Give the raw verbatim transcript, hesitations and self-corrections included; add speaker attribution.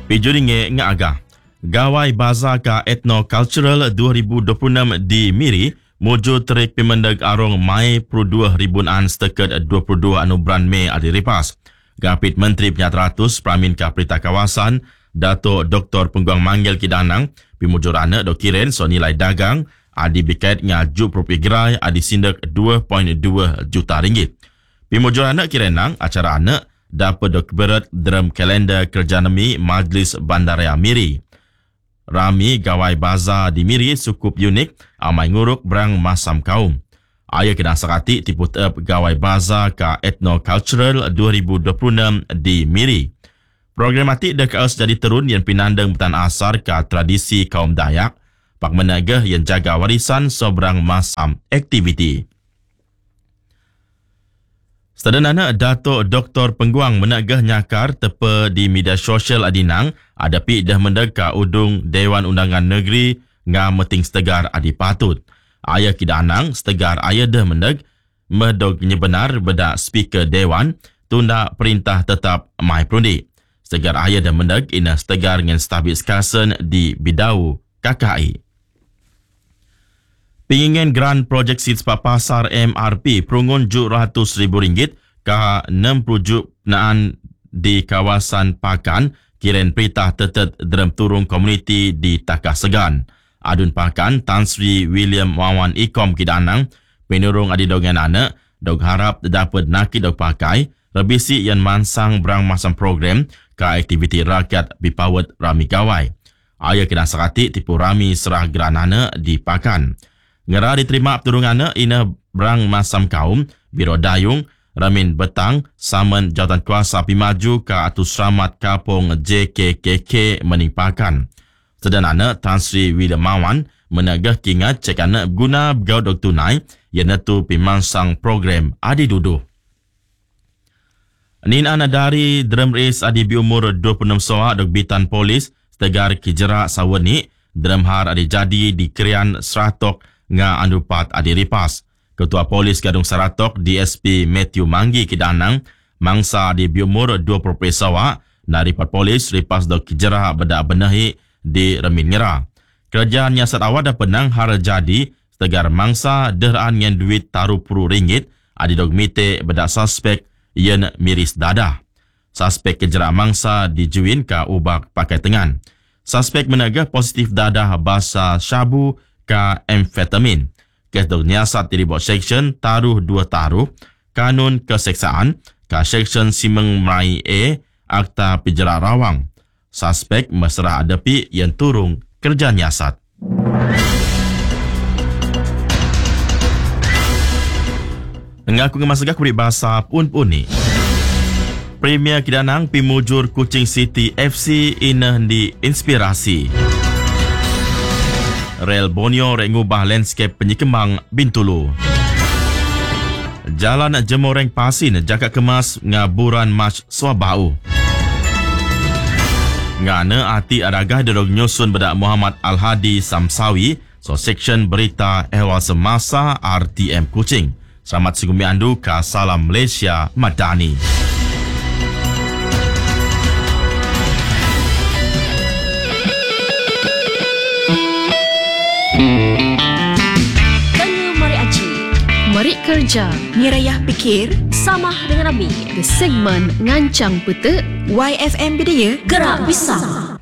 Speaker 1: Pijuringe ngaga. Gawai Bazar ka Ethno-Cultural dua ribu dua puluh enam di Miri muju terik pimendag arong Mai Pro dua ribu an setakat dua puluh dua anu bulan Mei adi ripas. Gapit Menteri Penyateratus Pramin ka Perintah Kawasan Dato' Doktor Pengguang Manggil Kidanang pimujurana dok kiren so nilai dagang adi bikait ngaju propi gerai adi sindak dua koma dua juta ringgit. Pimujurana kirenang acara anak dapat dok berat dalam kalender kerja nemi Majlis Bandaraya Miri. Rami gawai bazar di Miri cukup unik amai nguruk berang masam kaum. Ayah kena sakati tipu tep gawai bazar ka Ethno-Cultural dua ribu dua puluh enam di Miri. Programatik dekaus jadi terun yang pinandang betan asar ka tradisi kaum Dayak, pak menagah yang jaga warisan seberang masam aktiviti. Sedanana Dato' Doktor Pengguang menagah nyakar tepa di media sosial adinang adapi dah mendeka udung Dewan Undangan Negeri nga meting setegar adi patut. Ayah kidanang setegar ayah dah mendeg medog nyebenar bedak speaker Dewan tunda perintah tetap mai prundi. Setegar ayah dah mendeg ina setegar dengan stabis kasen di Bidau K K I. Pingin Grand Project Seeds Pasar M R P perungun ju ratus ribu ringgit ke enam puluh ju naan di kawasan Pakan kiren perintah tetet dalam turung komuniti di Takah Segan. Adun Pakan Tan Sri William Wawan Ikom Kidanang penurung adi dogan anak dog harap dapat nakit dog pakai rebisi yang mansang berang masam program ke aktiviti rakyat bipawat rami gawai. Ayah kena sakati tipu rami serah geranana di Pakan. Ngera diterima pertolongan ina berang masam kaum Biro Dayung Ramin Betang saman jawatan kuasa pimaju ke atus selamat kapung J K K K meningpakan. Sedanana Tan Sri William Mawan menagah kingat cek anak guna begaut dok tunai yang netu pimansang program adi duduh. Nin anak dari drum race adi biumur dua puluh enam soa dok bitan polis setegar kijera sawani drum har adi jadi di Krian Seratok nga andupat adi ripas. Ketua Polis Gadung Seratok D S P Matthew Manggi Kidanang mangsa di biumur dua puluh pesawa na ripat polis ripas dok kijera bedak benahi di Remin Ngera. Kerajaan nyasat awal dah penang har jadi setegar mangsa deraan yang duit taruh puluh ringgit adi dok mite bedak suspek yang miris dadah. Suspek kijera mangsa dijuin ka ubak pakai tengan. Suspek menagah positif dadah basa syabu ka amfetamin. Kes dok nyasat diribot seksyen taruh dua taruh kanun keseksaan ka seksyen Simeng Meraih A Akta Pijera Rawang. Suspek mesra adepi yang turung kerja nyasat. Mengaku ngemasagak beri bahasa pun-pun ni. Premier Kidanang pimujur Kuching City F C inah di inspirasi. Rel Borneo rek ngubah landscape penyikembang Bintulu. Jalan Jemoreng Pasin jaka kemas ngaburan March Swabau. Ngana ati adagah derog nyusun bedak Muhammad Al-Hadi Samsawi so section berita ehwal semasa R T M Kuching. Selamat segumi andu ka Salam Malaysia Madani.
Speaker 2: Mari kerja,
Speaker 3: Nirayah fikir,
Speaker 2: samah dengan Nabi. The segmen ngancang peta
Speaker 3: Y F M Bidaya,
Speaker 2: gerak bisa.